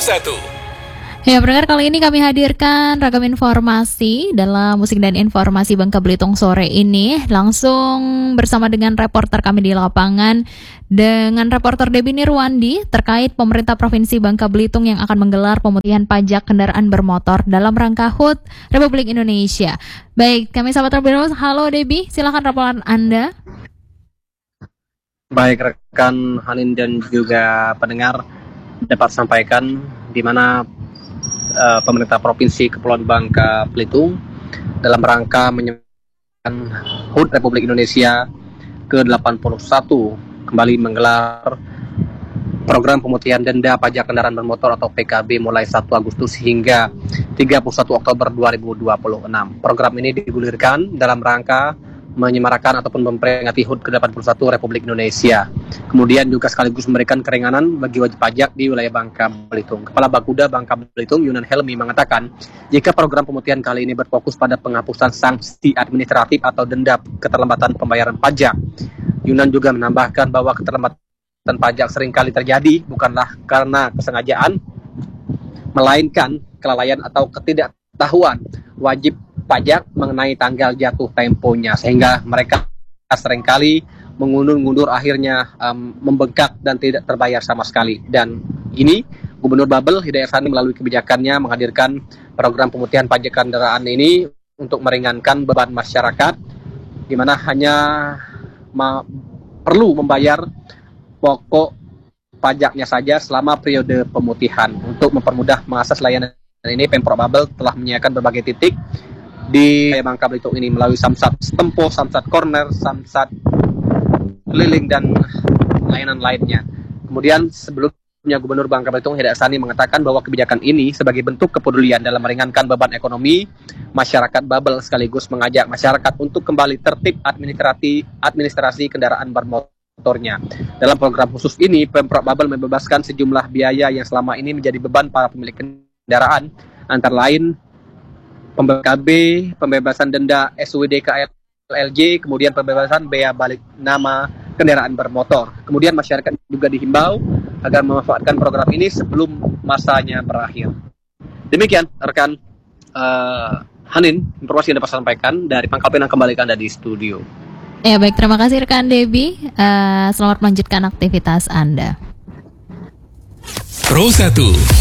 Satu. Ya, pendengar, kali ini kami hadirkan ragam informasi dalam Musik dan Informasi Bangka Belitung sore ini. Langsung bersama dengan reporter kami di lapangan, dengan reporter Debbie Nirwandi terkait pemerintah Provinsi Bangka Belitung yang akan menggelar pemutihan pajak kendaraan bermotor dalam rangka HUT Republik Indonesia. Baik, kami sahabat terlebih dahulu. Halo Debbie, silakan laporan Anda. Baik rekan Hanin dan juga pendengar, dapat sampaikan di mana pemerintah Provinsi Kepulauan Bangka Belitung dalam rangka menyempurnakan HUT Republik Indonesia ke-81 kembali menggelar program pemutihan denda pajak kendaraan bermotor atau PKB mulai 1 Agustus hingga 31 Oktober 2026. Program ini digulirkan dalam rangka menyemarakan ataupun memperingati HUT ke-81 Republik Indonesia. Kemudian juga sekaligus memberikan keringanan bagi wajib pajak di wilayah Bangka Belitung. Kepala Bakuda Bangka Belitung, Yunan Helmi, mengatakan jika program pemutihan kali ini berfokus pada penghapusan sanksi administratif atau denda keterlambatan pembayaran pajak. Yunan juga menambahkan bahwa keterlambatan pajak seringkali terjadi bukanlah karena kesengajaan, melainkan kelalaian atau ketidaktahuan wajib pajak mengenai tanggal jatuh temponya, sehingga mereka seringkali mengundur-undur, akhirnya membengkak dan tidak terbayar sama sekali. Dan ini Gubernur Babel Hidayat Sani melalui kebijakannya menghadirkan program pemutihan pajak kendaraan ini untuk meringankan beban masyarakat, di mana hanya perlu membayar pokok pajaknya saja selama periode pemutihan. Untuk mempermudah mengakses layanan ini, Pemprov Babel telah menyiapkan berbagai titik di Bangka Belitung ini melalui Samsat Tempo, Samsat Corner, Samsat Keliling, dan layanan lainnya. Kemudian sebelumnya Gubernur Bangka Belitung Hidayat Sani mengatakan bahwa kebijakan ini sebagai bentuk kepedulian dalam meringankan beban ekonomi masyarakat Babel, sekaligus mengajak masyarakat untuk kembali tertib administrasi kendaraan bermotornya. Dalam program khusus ini, Pemprov Babel membebaskan sejumlah biaya yang selama ini menjadi beban para pemilik kendaraan, antara lain PKB, pembebasan denda SWD KLLJ, kemudian pembebasan bea balik nama kendaraan bermotor. Kemudian masyarakat juga dihimbau agar memanfaatkan program ini sebelum masanya berakhir. Demikian rekan Hanin, informasi yang dapat saya sampaikan dari Pangkal Pinang, kembalikan Anda di studio. Ya, baik, terima kasih rekan Debbie. Selamat melanjutkan aktivitas Anda. Pro 1.